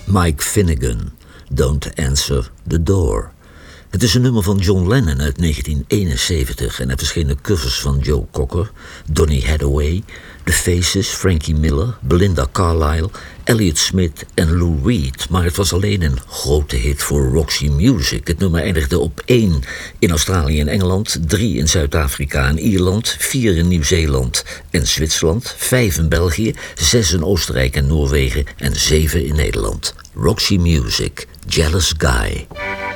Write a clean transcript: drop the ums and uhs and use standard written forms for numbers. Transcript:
Mike Finnegan, Don't Answer the Door. Het is een nummer van John Lennon uit 1971 en er verschenen covers van Joe Cocker, Donny Hathaway, The Faces, Frankie Miller, Belinda Carlisle, Elliott Smith en Lou Reed. Maar het was alleen een grote hit voor Roxy Music. Het nummer eindigde op 1 in Australië en Engeland, 3 in Zuid-Afrika en Ierland, 4 in Nieuw-Zeeland en Zwitserland, 5 in België, 6 in Oostenrijk en Noorwegen en 7 in Nederland. Roxy Music, Jealous Guy.